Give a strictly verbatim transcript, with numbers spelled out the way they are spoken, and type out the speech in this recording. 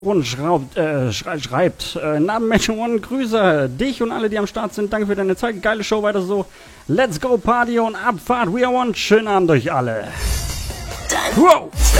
Und schraubt, äh, schrei schreibt, äh, Namen Menschen One, Grüße dich und alle, die am Start sind. Danke für deine Zeit. Geile Show, weiter so. Let's go Party und Abfahrt. We are one. Schönen Abend euch alle. Wow.